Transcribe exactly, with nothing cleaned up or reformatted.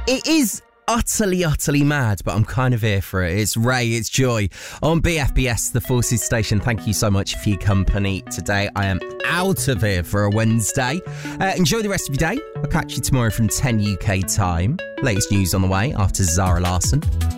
It is utterly, utterly mad, but I'm kind of here for it. It's Ray, it's Joy on B F B S, the Forces Station. Thank you so much for your company today. I am out of here for a Wednesday. Uh, enjoy the rest of your day. I'll catch you tomorrow from ten U K time. Latest news on the way after Zara Larsson.